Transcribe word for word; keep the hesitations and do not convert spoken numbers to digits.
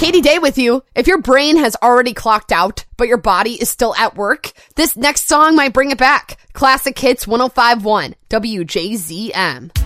Katie Day with you. If your brain has already clocked out, but your body is still at work, this next song might bring it back. Classic Hits one oh five point one, W J Z M.